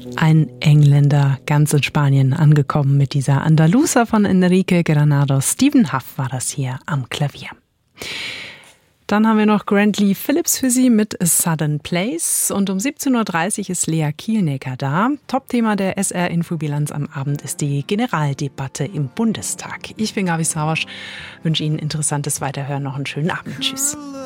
Ein Engländer, ganz in Spanien angekommen mit dieser Andaluza von Enrique Granados. Stephen Huff war das hier am Klavier. Dann haben wir noch Grant Lee Phillips für Sie mit A Sudden Place. Und um 17.30 Uhr ist Lea Kielnecker da. Topthema der SR-Infobilanz am Abend ist die Generaldebatte im Bundestag. Ich bin Gabi Sauersch, wünsche Ihnen interessantes Weiterhören, noch einen schönen Abend. Tschüss.